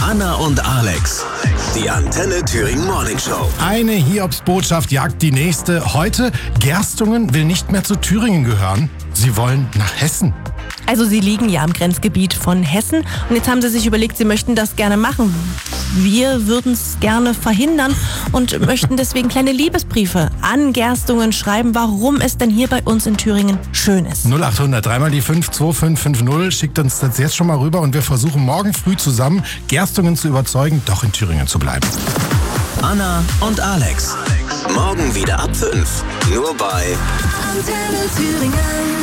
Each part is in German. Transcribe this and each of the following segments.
Anna und Alex. Die Antenne Thüringen Morning Show. Eine Hiobsbotschaft jagt die nächste. Heute, Gerstungen will nicht mehr zu Thüringen gehören. Sie wollen nach Hessen. Also sie liegen ja im Grenzgebiet von Hessen und jetzt haben sie sich überlegt, sie möchten das gerne machen. Wir würden es gerne verhindern und möchten deswegen kleine Liebesbriefe an Gerstungen schreiben, warum es denn hier bei uns in Thüringen schön ist. 0800 3 die 5 2550 schickt uns das jetzt schon mal rüber und wir versuchen morgen früh zusammen Gerstungen zu überzeugen, doch in Thüringen zu bleiben. Anna und Alex. Morgen wieder ab 5. Nur bei Antenne Thüringen.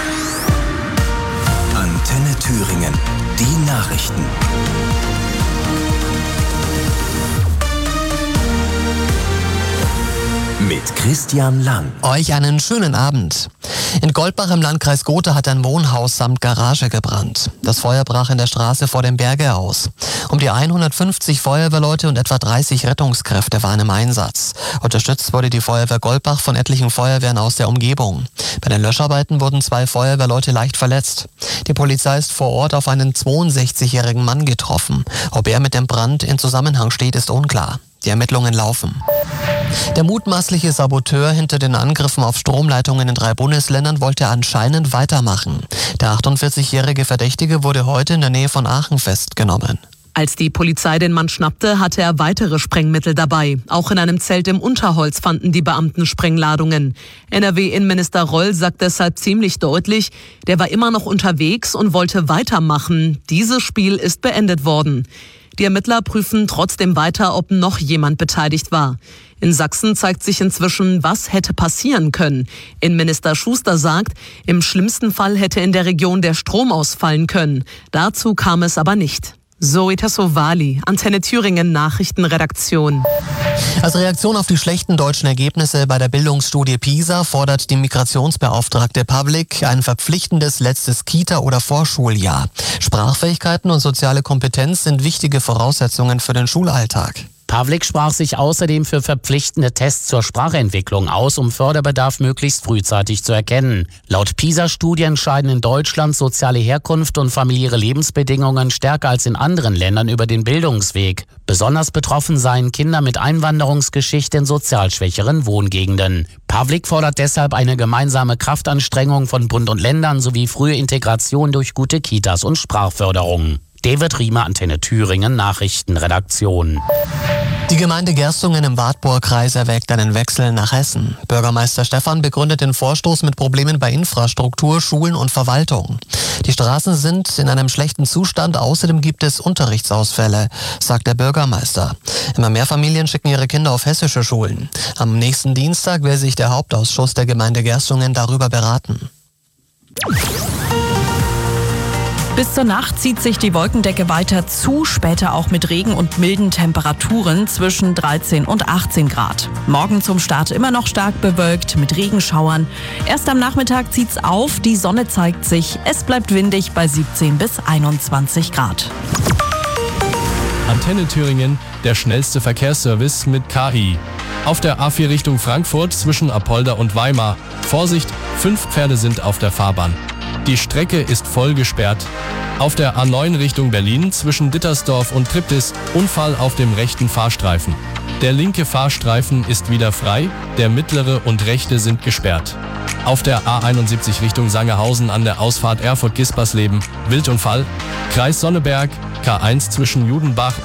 Antenne Thüringen. Die Nachrichten. Mit Christian Lang. Euch einen schönen Abend. In Goldbach im Landkreis Gotha hat ein Wohnhaus samt Garage gebrannt. Das Feuer brach in der Straße vor dem Berge aus. Um die 150 Feuerwehrleute und etwa 30 Rettungskräfte waren im Einsatz. Unterstützt wurde die Feuerwehr Goldbach von etlichen Feuerwehren aus der Umgebung. Bei den Löscharbeiten wurden 2 Feuerwehrleute leicht verletzt. Die Polizei ist vor Ort auf einen 62-jährigen Mann getroffen. Ob er mit dem Brand in Zusammenhang steht, ist unklar. Die Ermittlungen laufen. Der mutmaßliche Saboteur hinter den Angriffen auf Stromleitungen in 3 Bundesländern wollte anscheinend weitermachen. Der 48-jährige Verdächtige wurde heute in der Nähe von Aachen festgenommen. Als die Polizei den Mann schnappte, hatte er weitere Sprengmittel dabei. Auch in einem Zelt im Unterholz fanden die Beamten Sprengladungen. NRW-Innenminister Roll sagt deshalb ziemlich deutlich, der war immer noch unterwegs und wollte weitermachen. Dieses Spiel ist beendet worden. Die Ermittler prüfen trotzdem weiter, ob noch jemand beteiligt war. In Sachsen zeigt sich inzwischen, was hätte passieren können. Innenminister Schuster sagt, im schlimmsten Fall hätte in der Region der Strom ausfallen können. Dazu kam es aber nicht. Zoe Tassovali, Antenne Thüringen Nachrichtenredaktion. Als Reaktion auf die schlechten deutschen Ergebnisse bei der Bildungsstudie PISA fordert die Migrationsbeauftragte Pavlik ein verpflichtendes letztes Kita- oder Vorschuljahr. Sprachfähigkeiten und soziale Kompetenz sind wichtige Voraussetzungen für den Schulalltag. Pavlik sprach sich außerdem für verpflichtende Tests zur Sprachentwicklung aus, um Förderbedarf möglichst frühzeitig zu erkennen. Laut PISA-Studien scheiden in Deutschland soziale Herkunft und familiäre Lebensbedingungen stärker als in anderen Ländern über den Bildungsweg. Besonders betroffen seien Kinder mit Einwanderungsgeschichte in sozial schwächeren Wohngegenden. Pavlik fordert deshalb eine gemeinsame Kraftanstrengung von Bund und Ländern sowie frühe Integration durch gute Kitas und Sprachförderung. David Riemer, Antenne Thüringen, Nachrichtenredaktion. Die Gemeinde Gerstungen im Wartburgkreis erwägt einen Wechsel nach Hessen. Bürgermeister Stephan begründet den Vorstoß mit Problemen bei Infrastruktur, Schulen und Verwaltung. Die Straßen sind in einem schlechten Zustand, außerdem gibt es Unterrichtsausfälle, sagt der Bürgermeister. Immer mehr Familien schicken ihre Kinder auf hessische Schulen. Am nächsten Dienstag will sich der Hauptausschuss der Gemeinde Gerstungen darüber beraten. Bis zur Nacht zieht sich die Wolkendecke weiter zu, später auch mit Regen und milden Temperaturen zwischen 13 und 18 Grad. Morgen zum Start immer noch stark bewölkt mit Regenschauern. Erst am Nachmittag zieht's auf, die Sonne zeigt sich. Es bleibt windig bei 17 bis 21 Grad. Antenne Thüringen, der schnellste Verkehrsservice mit KI. Auf der A4 Richtung Frankfurt zwischen Apolda und Weimar. Vorsicht, 5 Pferde sind auf der Fahrbahn. Die Strecke ist voll gesperrt. Auf der A9 Richtung Berlin zwischen Dittersdorf und Triptis Unfall auf dem rechten Fahrstreifen. Der linke Fahrstreifen ist wieder frei, der mittlere und rechte sind gesperrt. Auf der A71 Richtung Sangerhausen an der Ausfahrt Erfurt-Gispersleben Wildunfall. Kreis Sonneberg, K1 zwischen Judenbach